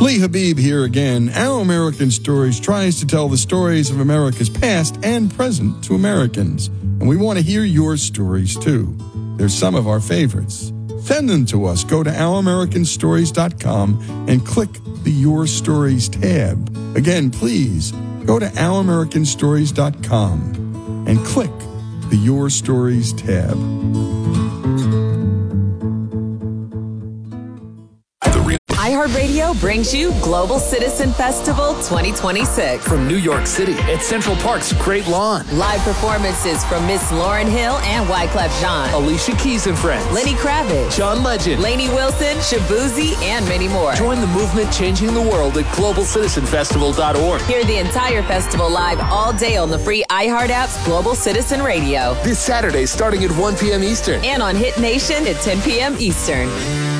Lee Habib here again. Our American Stories tries to tell the stories of America's past and present to Americans. And we want to hear your stories, too. They're some of our favorites. Send them to us. Go to ouramericanstories.com and click the Your Stories tab. Again, please go to ouramericanstories.com and click the Your Stories tab. iHeartRadio brings you Global Citizen Festival 2026. From New York City at Central Park's Great Lawn. Live performances from Miss Lauryn Hill and Wyclef Jean. Alicia Keys and Friends. Lenny Kravitz. John Legend. Lainey Wilson, Shabuzi, and many more. Join the movement changing the world at globalcitizenfestival.org. Hear the entire festival live all day on the free iHeart app's Global Citizen Radio. This Saturday starting at 1 p.m. Eastern. And on Hit Nation at 10 p.m. Eastern.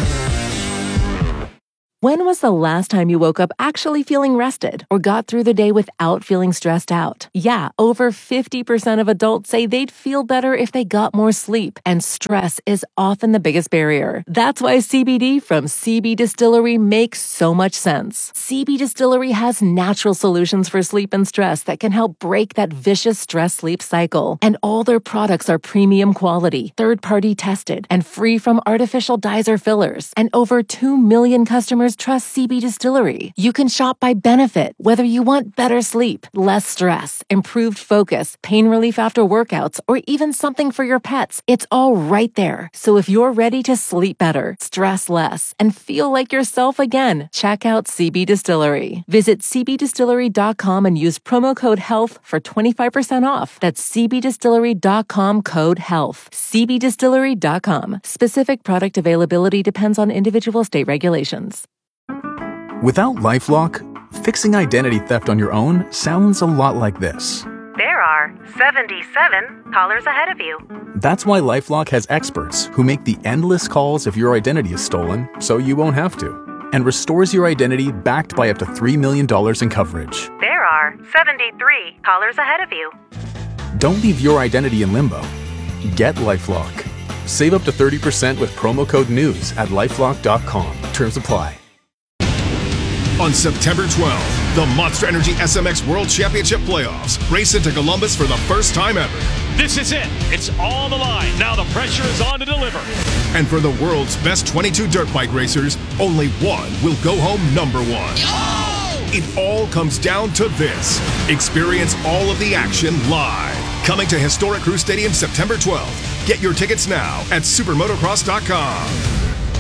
When was the last time you woke up actually feeling rested or got through the day without feeling stressed out? Yeah, over 50% of adults say they'd feel better if they got more sleep, and stress is often the biggest barrier. That's why CBD from CB Distillery makes so much sense. CB Distillery has natural solutions for sleep and stress that can help break that vicious stress-sleep cycle. And all their products are premium quality, third-party tested, and free from artificial dyes or fillers. And over 2 million customers trust CB Distillery. You can shop by benefit, whether you want better sleep, less stress, improved focus, pain relief after workouts, or even something for your pets. It's all right there. So if you're ready to sleep better, stress less, and feel like yourself again, check out CB Distillery. Visit cbdistillery.com and use promo code HEALTH for 25% off. That's cbdistillery.com code HEALTH. cbdistillery.com. Specific product availability depends on individual state regulations. Without LifeLock, fixing identity theft on your own sounds a lot like this. There are 77 callers ahead of you. That's why LifeLock has experts who make the endless calls if your identity is stolen so you won't have to, and restores your identity backed by up to $3 million in coverage. There are 73 callers ahead of you. Don't leave your identity in limbo. Get LifeLock. Save up to 30% with promo code NEWS at LifeLock.com. Terms apply. On September 12th, the Monster Energy SMX World Championship Playoffs race into Columbus for the first time ever. This is it. It's on the line. Now the pressure is on to deliver. And for the world's best 22 dirt bike racers, only one will go home number one. Oh! It all comes down to this. Experience all of the action live. Coming to Historic Crew Stadium September 12th. Get your tickets now at supermotocross.com.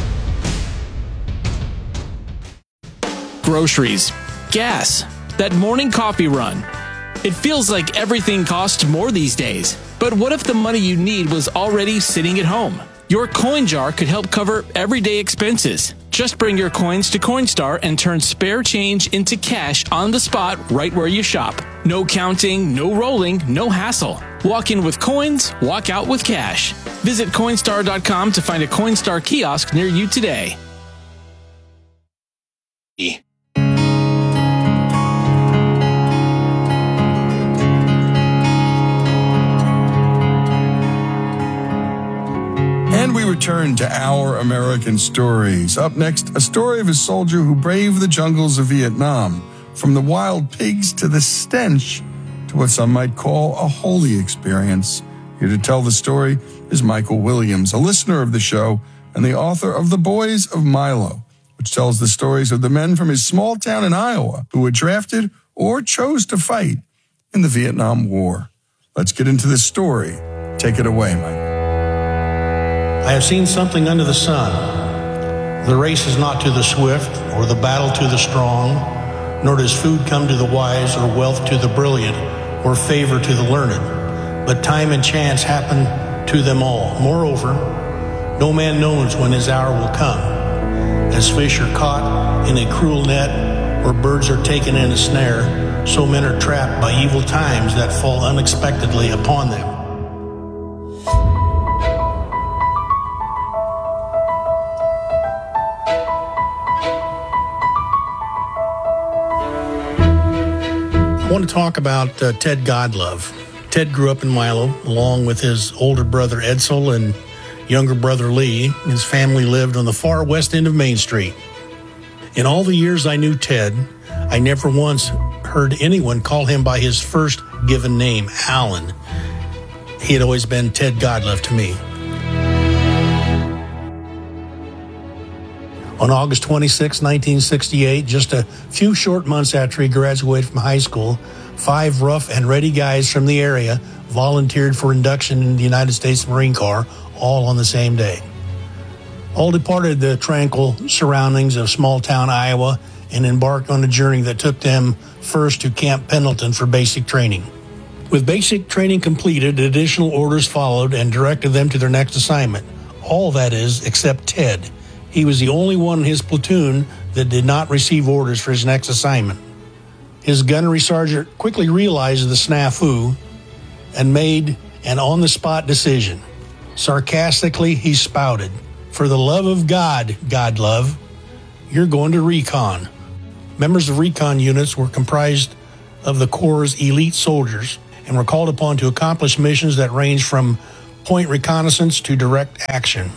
Groceries, gas, that morning coffee run. It feels like everything costs more these days. But what if the money you need was already sitting at home? Your coin jar could help cover everyday expenses. Just bring your coins to Coinstar and turn spare change into cash on the spot right where you shop. No counting, no rolling, no hassle. Walk in with coins, walk out with cash. Visit Coinstar.com to find a Coinstar kiosk near you today. And we return to Our American Stories. Up next, a story of a soldier who braved the jungles of Vietnam, from the wild pigs to the stench to what some might call a holy experience. Here to tell the story is Michael Williams, a listener of the show and the author of The Boys of Milo, which tells the stories of the men from his small town in Iowa who were drafted or chose to fight in the Vietnam War. Let's get into this story. Take it away, Mike. I have seen something under the sun. The race is not to the swift, or the battle to the strong, nor does food come to the wise, or wealth to the brilliant, or favor to the learned. But time and chance happen to them all. Moreover, no man knows when his hour will come. As fish are caught in a cruel net, or birds are taken in a snare, so men are trapped by evil times that fall unexpectedly upon them. I want to talk about Ted Godlove. Ted grew up in Milo along with his older brother Edsel and younger brother Lee. His family lived on the far west end of Main Street. In all the years I knew Ted, I never once heard anyone call him by his first given name, Alan. He had always been Ted Godlove to me. On August 26, 1968, just a few short months after he graduated from high school, 5 rough and ready guys from the area volunteered for induction in the United States Marine Corps, all on the same day. All departed the tranquil surroundings of small-town Iowa and embarked on a journey that took them first to Camp Pendleton for basic training. With basic training completed, additional orders followed and directed them to their next assignment. All, that is, except Ted. He was the only one in his platoon that did not receive orders for his next assignment. His gunnery sergeant quickly realized the snafu and made an on-the-spot decision. Sarcastically, he spouted, "For the love of God, Godlove, you're going to recon." Members of recon units were comprised of the Corps' elite soldiers and were called upon to accomplish missions that ranged from point reconnaissance to direct action.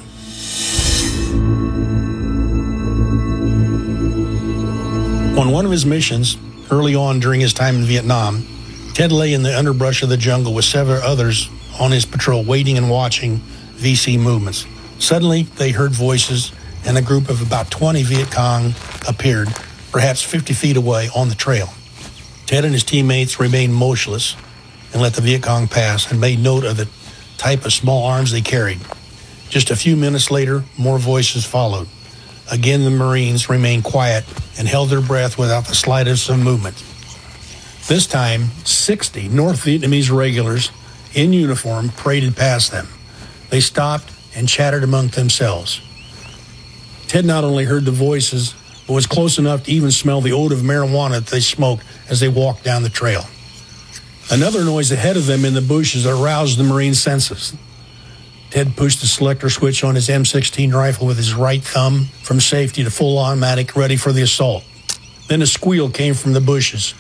On one of his missions, early on during his time in Vietnam, Ted lay in the underbrush of the jungle with 7 others on his patrol, waiting and watching VC movements. Suddenly, they heard voices, and a group of about 20 Viet Cong appeared, perhaps 50 feet away on the trail. Ted and his teammates remained motionless and let the Viet Cong pass and made note of the type of small arms they carried. Just a few minutes later, more voices followed. Again, the Marines remained quiet and held their breath without the slightest of movement. This time, 60 North Vietnamese regulars in uniform paraded past them. They stopped and chattered among themselves. Ted not only heard the voices, but was close enough to even smell the odor of marijuana that they smoked as they walked down the trail. Another noise ahead of them in the bushes aroused the Marine senses. Ted pushed the selector switch on his M16 rifle with his right thumb from safety to full automatic, ready for the assault. Then a squeal came from the bushes.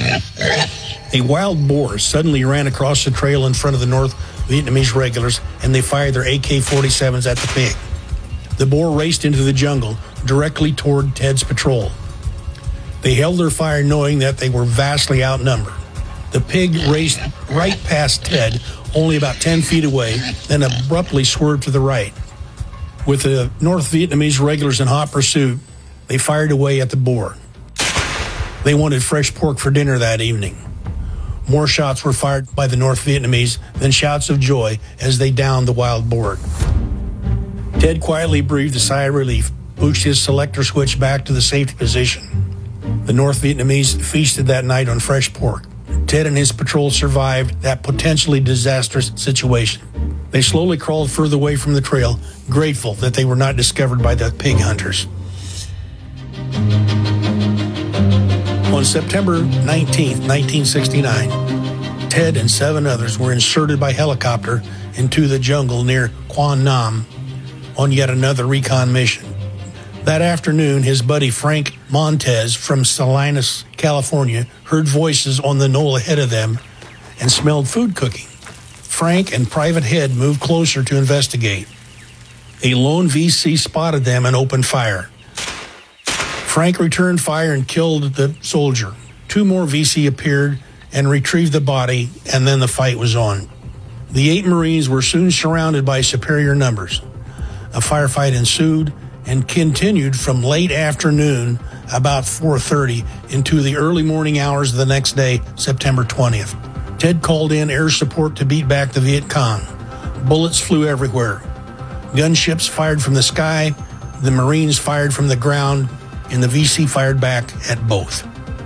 A wild boar suddenly ran across the trail in front of the North Vietnamese regulars, and they fired their AK-47s at the pig. The boar raced into the jungle, directly toward Ted's patrol. They held their fire knowing that they were vastly outnumbered. The pig raced right past Ted, only about 10 feet away, then abruptly swerved to the right. With the North Vietnamese regulars in hot pursuit, they fired away at the boar. They wanted fresh pork for dinner that evening. More shots were fired by the North Vietnamese, then shouts of joy as they downed the wild boar. Ted quietly breathed a sigh of relief, pushed his selector switch back to the safety position. The North Vietnamese feasted that night on fresh pork. Ted and his patrol survived that potentially disastrous situation. They slowly crawled further away from the trail, grateful that they were not discovered by the pig hunters. On September 19, 1969, Ted and 7 others were inserted by helicopter into the jungle near Quan Nam on yet another recon mission. That afternoon, his buddy Frank Montez from Salinas, California, heard voices on the knoll ahead of them and smelled food cooking. Frank and Private Head moved closer to investigate. A lone VC spotted them and opened fire. Frank returned fire and killed the soldier. 2 more VC appeared and retrieved the body, and then the fight was on. The 8 Marines were soon surrounded by superior numbers. A firefight ensued and continued from late afternoon, about 4:30, into the early morning hours of the next day, September 20th. Ted called in air support to beat back the Viet Cong. Bullets flew everywhere. Gunships fired from the sky, the Marines fired from the ground, and the VC fired back at both.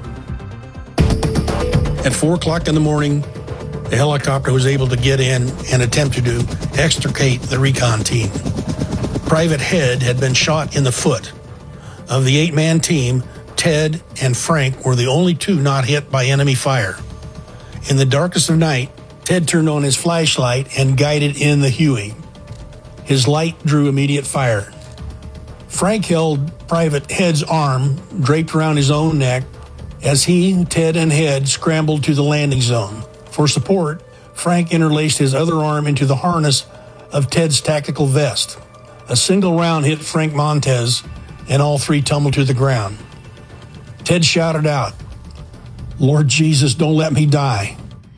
At 4 o'clock in the morning, the helicopter was able to get in and attempted to extricate the recon team. Private Head had been shot in the foot. Of the 8-man team, Ted and Frank were the only 2 not hit by enemy fire. In the darkest of night, Ted turned on his flashlight and guided in the Huey. His light drew immediate fire. Frank held Private Head's arm draped around his own neck as he, Ted, and Head scrambled to the landing zone. For support, Frank interlaced his other arm into the harness of Ted's tactical vest. A single round hit Frank Montez, and all three tumbled to the ground. Ted shouted out, "Lord Jesus, don't let me die."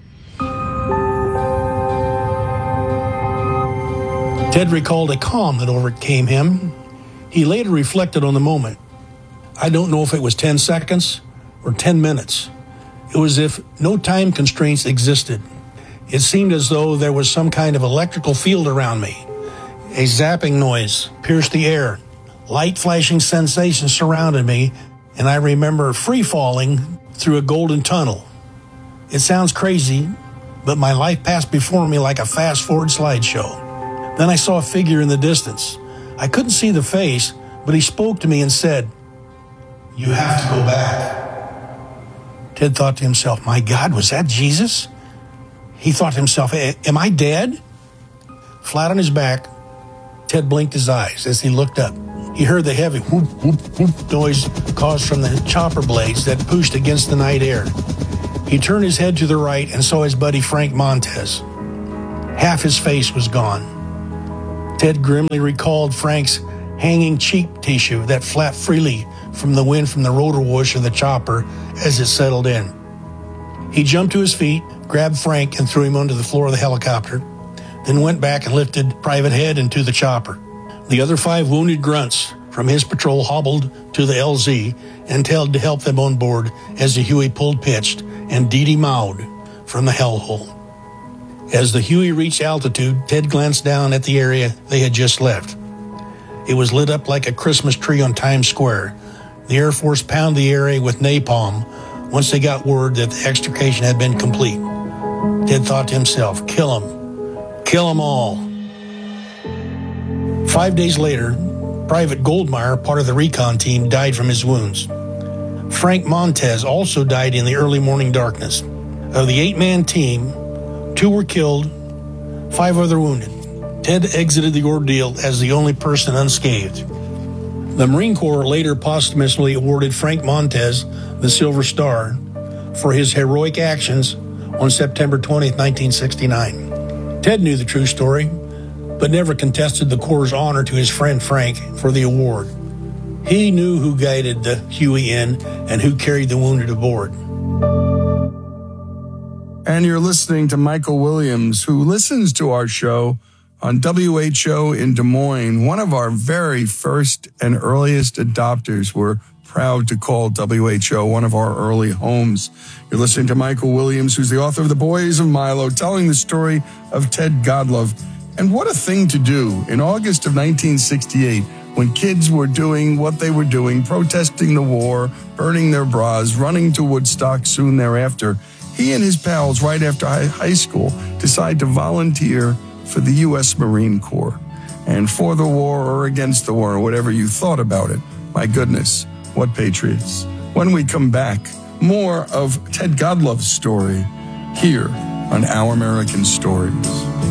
Ted recalled a calm that overcame him. He later reflected on the moment. "I don't know if it was 10 seconds or 10 minutes. It was as if no time constraints existed. It seemed as though there was some kind of electrical field around me. A zapping noise pierced the air. Light flashing sensations surrounded me, and I remember free-falling through a golden tunnel. It sounds crazy, but my life passed before me like a fast-forward slideshow. Then I saw a figure in the distance. I couldn't see the face, but he spoke to me and said, 'You have to go back.'" Ted thought to himself, "My God, was that Jesus?" He thought to himself, "Am I dead?" Flat on his back, Ted blinked his eyes as he looked up. He heard the heavy whoop, whoop, whoop noise caused from the chopper blades that pushed against the night air. He turned his head to the right and saw his buddy Frank Montez. Half his face was gone. Ted grimly recalled Frank's hanging cheek tissue that flapped freely from the wind from the rotor wash of the chopper as it settled in. He jumped to his feet, grabbed Frank, and threw him onto the floor of the helicopter, then went back and lifted Private Head into the chopper. The other 5 wounded grunts from his patrol hobbled to the LZ and Ted to help them on board as the Huey pulled pitched and Dee Dee mowed from the hellhole. As the Huey reached altitude, Ted glanced down at the area they had just left. It was lit up like a Christmas tree on Times Square. The Air Force pounded the area with napalm once they got word that the extrication had been complete. Ted thought to himself, "Kill them. Kill them all." 5 days later, Private Goldmeyer, part of the recon team, died from his wounds. Frank Montez also died in the early morning darkness. Of the 8-man team, 2 were killed, 5 other wounded. Ted exited the ordeal as the only person unscathed. The Marine Corps later posthumously awarded Frank Montez the Silver Star for his heroic actions on September 20th, 1969. Ted knew the true story, but never contested the Corps' honor to his friend Frank for the award. He knew who guided the Huey in and who carried the wounded aboard. And you're listening to Michael Williams, who listens to our show on WHO in Des Moines, one of our very first and earliest adopters. We're proud to call WHO one of our early homes. You're listening to Michael Williams, who's the author of The Boys of Milo, telling the story of Ted Godlove. And what a thing to do in August of 1968, when kids were doing what they were doing, protesting the war, burning their bras, running to Woodstock soon thereafter. He and his pals, right after high school, decide to volunteer for the U.S. Marine Corps. And for the war or against the war, or whatever you thought about it, my goodness, what patriots. When we come back, more of Ted Godlove's story here on Our American Stories.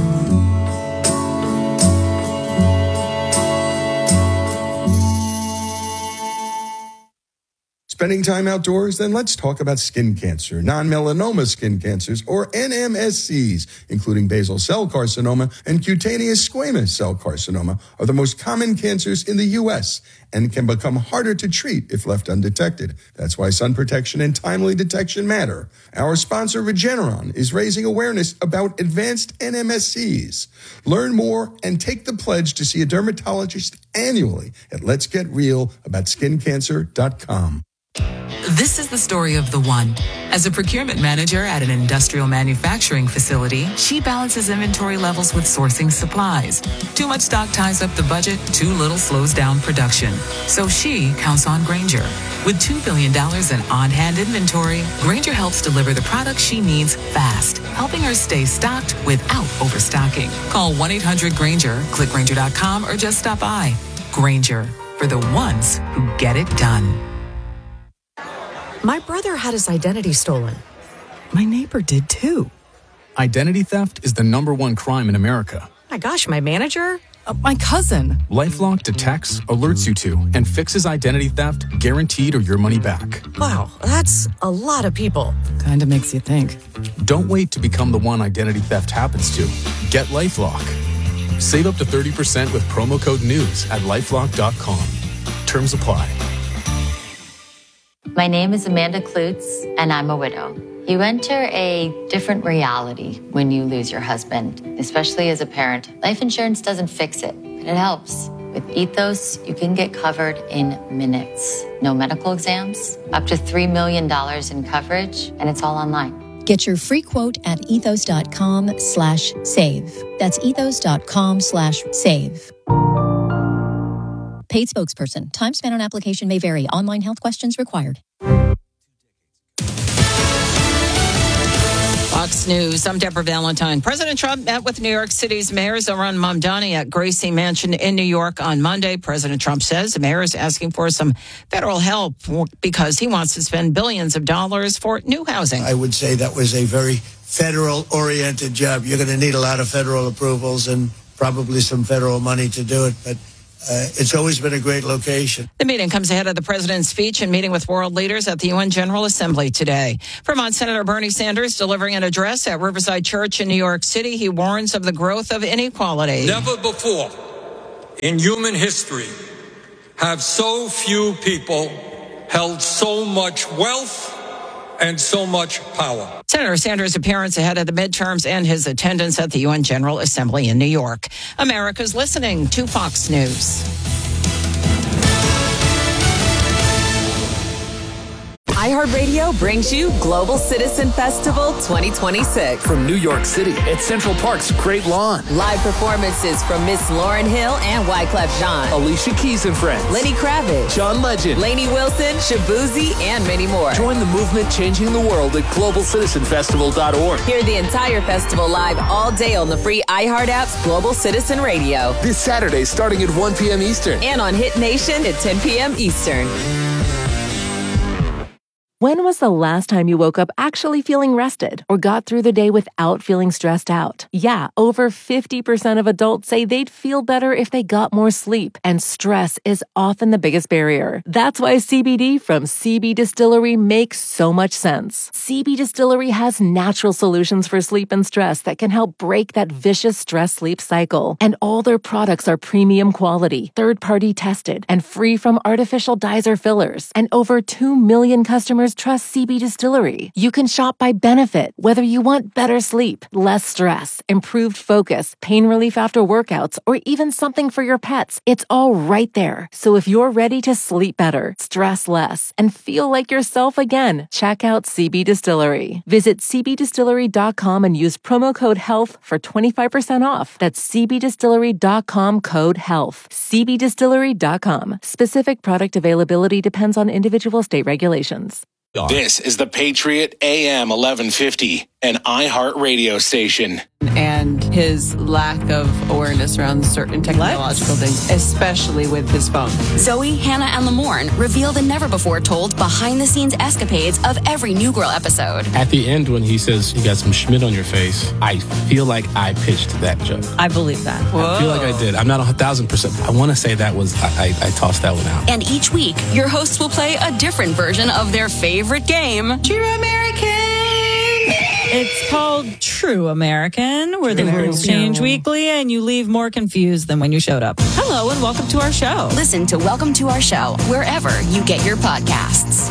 Spending time outdoors? Then let's talk about skin cancer. Non-melanoma skin cancers, or NMSCs, including basal cell carcinoma and cutaneous squamous cell carcinoma, are the most common cancers in the U.S. and can become harder to treat if left undetected. That's why sun protection and timely detection matter. Our sponsor, Regeneron, is raising awareness about advanced NMSCs. Learn more and take the pledge to see a dermatologist annually at letsgetrealaboutSkinCancer.com. This is the story of the one. As a procurement manager at an industrial manufacturing facility, she balances inventory levels with sourcing supplies. Too much stock ties up the budget, too little slows down production. So she counts on Grainger. With $2 billion in on-hand inventory, Grainger helps deliver the products she needs fast, helping her stay stocked without overstocking. Call 1-800-GRAINGER, click Grainger.com, or just stop by. Grainger, for the ones who get it done. My brother had his identity stolen. My neighbor did too. Identity theft is the #1 crime in America. My gosh, my manager? My cousin. LifeLock detects, alerts you to, and fixes identity theft guaranteed or your money back. Wow, that's a lot of people. Kinda makes you think. Don't wait to become the one identity theft happens to. Get LifeLock. Save up to 30% with promo code NEWS at LifeLock.com. Terms apply. My name is Amanda Klutz, and I'm a widow. You enter a different reality when you lose your husband, especially as a parent. Life insurance doesn't fix it, but it helps. With Ethos, you can get covered in minutes. No medical exams, up to $3 million in coverage, and it's all online. Get your free quote at ethos.com/save. That's ethos.com/save. Paid spokesperson. Time spent on application may vary. Online health questions required. Fox News, I'm Deborah Valentine. President Trump met with New York City's Mayor Zohran Mamdani at Gracie Mansion in New York on Monday. President Trump says the mayor is asking for some federal help because he wants to spend billions of dollars for new housing. I would say that was a very federal-oriented job. You're going to need a lot of federal approvals and probably some federal money to do it, but it's always been a great location. The meeting comes ahead of the president's speech and meeting with world leaders at the UN General Assembly today. Vermont Senator Bernie Sanders delivering an address at Riverside Church in New York City. He warns of the growth of inequality. Never before in human history have so few people held so much wealth and so much power. Senator Sanders' appearance ahead of the midterms and his attendance at the UN General Assembly in New York. America's listening to Fox News. iHeartRadio brings you Global Citizen Festival 2026. From New York City at Central Park's Great Lawn. Live performances from Miss Lauryn Hill and Wyclef Jean. Alicia Keys and Friends. Lenny Kravitz. John Legend. Lainey Wilson, Shabuzi, and many more. Join the movement changing the world at globalcitizenfestival.org. Hear the entire festival live all day on the free iHeart app's Global Citizen Radio. This Saturday starting at 1 p.m. Eastern. And on Hit Nation at 10 p.m. Eastern. When was the last time you woke up actually feeling rested or got through the day without feeling stressed out? Yeah, over 50% of adults say they'd feel better if they got more sleep, and stress is often the biggest barrier. That's why CBD from CB Distillery makes so much sense. CB Distillery has natural solutions for sleep and stress that can help break that vicious stress-sleep cycle. And all their products are premium quality, third-party tested, and free from artificial dyes or fillers. And over 2 million customers trust CB Distillery. You can shop by benefit, whether you want better sleep, less stress, improved focus, pain relief after workouts, or even something for your pets. It's all right there. So if you're ready to sleep better, stress less, and feel like yourself again, check out CB Distillery. Visit cbdistillery.com and use promo code HEALTH for 25% off. That's cbdistillery.com code HEALTH. cbdistillery.com. Specific product availability depends on individual state regulations. This is the Patriot AM 1150, an iHeart radio station. And his lack of awareness around certain technological things, especially with his phone. Zoe, Hannah, and Lamorne reveal the never-before-told behind-the-scenes escapades of every New Girl episode. At the end, when he says, you got some Schmidt on your face, I feel like I pitched that joke. I believe that. Whoa. I feel like I did. I'm not 1,000%. I want to say that was, I tossed that one out. And each week, your hosts will play a different version of their favorite game, True American. It's called True American, where the words change weekly and you leave more confused than when you showed up. Hello and welcome to our show. Listen to Welcome to Our Show wherever you get your podcasts.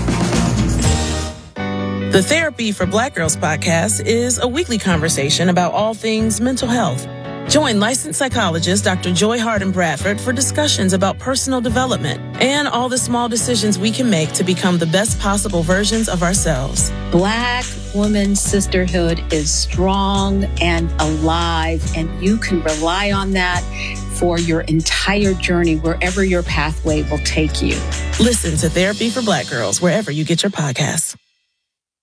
The Therapy for Black Girls podcast is a weekly conversation about all things mental health. Join licensed psychologist Dr. Joy Harden Bradford for discussions about personal development and all the small decisions we can make to become the best possible versions of ourselves. Black woman sisterhood is strong and alive, and you can rely on that for your entire journey, wherever your pathway will take you. Listen to Therapy for Black Girls wherever you get your podcasts.